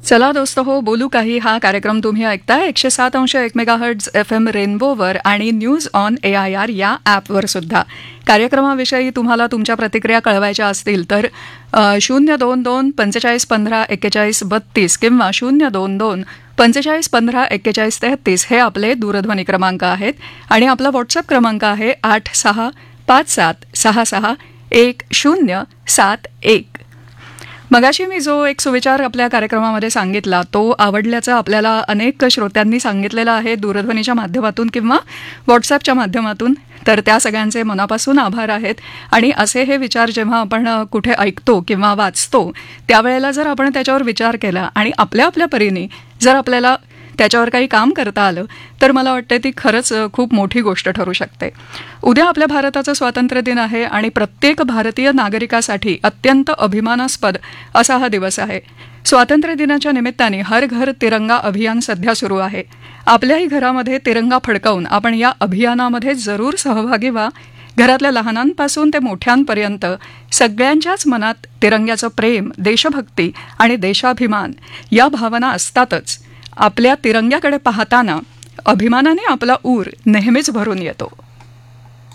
चला दोस्त हो बोलू काही हा कार्यक्रम तुम्ही ऐकताय 107.1 मेगाहर्ट्झ FM रेनबोवर आणि न्यूज ऑन AIR या ॲपवर सुद्धा. कार्यक्रमाविषयी तुम्हाला तुमच्या प्रतिक्रिया कळवायच्या असतील तर 022-4515-4132 किंवा 022-4515-4133 हे आपले दूरध्वनी क्रमांक आहेत आणि आपला व्हॉट्सअप क्रमांक आहे 8657661071. मगाशी मी जो एक सुविचार आपल्या कार्यक्रमामध्ये सांगितला तो आवडल्याचं आपल्याला अनेक श्रोत्यांनी सांगितलेलं आहे दूरध्वनीच्या माध्यमातून किंवा व्हॉट्सअपच्या माध्यमातून. तर त्या सगळ्यांचे मनापासून आभार आहेत. आणि असे हे विचार जेव्हा आपण कुठे ऐकतो किंवा वाचतो त्यावेळेला जर आपण त्याच्यावर विचार केला आणि आपल्या आपल्या परीने जर आपल्याला त्याच्यावर काही काम करता आलं तर मला वाटतं ती खरंच खूप मोठी गोष्ट ठरू शकते. उद्या आपल्या भारताचा स्वातंत्र्य दिन आहे आणि प्रत्येक भारतीय नागरिकासाठी अत्यंत अभिमानास्पद असा हा दिवस आहे. स्वातंत्र्य दिनाच्या निमित्ताने हर घर तिरंगा अभियान सध्या सुरू आहे. आपल्याही घरामध्ये तिरंगा फडकावून आपण या अभियानामध्ये जरूर सहभागी व्हा. घरातल्या लहानांपासून ते मोठ्यांपर्यंत सगळ्यांच्याच मनात तिरंग्याचं प्रेम, देशभक्ती आणि देशाभिमान या भावना असतातच. आपल्या तिरंग्याकडे पाहताना अभिमानाने आपला ऊर नेहमीच भरून येतो.